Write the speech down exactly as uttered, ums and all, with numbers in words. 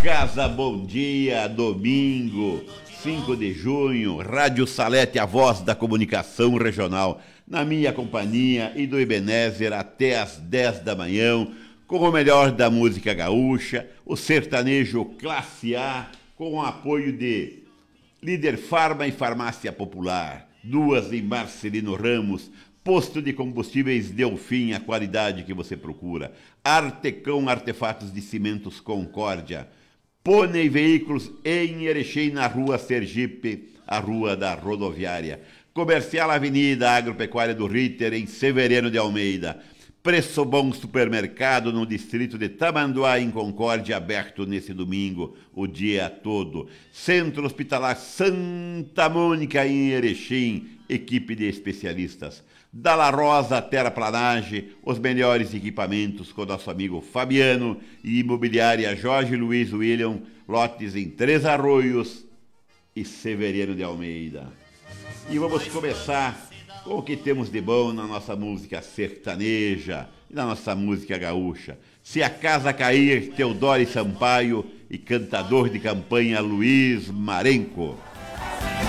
Casa Bom Dia, domingo, cinco de junho, Rádio Salete, a voz da comunicação regional, na minha companhia e do Ebenezer até às dez da manhã, com o melhor da música gaúcha, o sertanejo classe A, com o apoio de Líder Farma e Farmácia Popular, duas em Marcelino Ramos, Posto de Combustíveis Delfim, a qualidade que você procura, Artecão Artefatos de Cimentos Concórdia, Pônei Veículos em Erechim, na rua Sergipe, a rua da rodoviária, Comercial Avenida Agropecuária do Ritter, em Severiano de Almeida, Preço Bom Supermercado no distrito de Tamanduá, em Concórdia, aberto nesse domingo, o dia todo. Centro Hospitalar Santa Mônica, em Erechim, equipe de especialistas. Dalla Rosa Terraplanagem, os melhores equipamentos com nosso amigo Fabiano e Imobiliária Jorge Luiz William, lotes em Três Arroios e Severiano de Almeida. E vamos começar com o que temos de bom na nossa música sertaneja e na nossa música gaúcha. Se a Casa Cair, Teodoro Sampaio e cantador de campanha Luiz Marenco.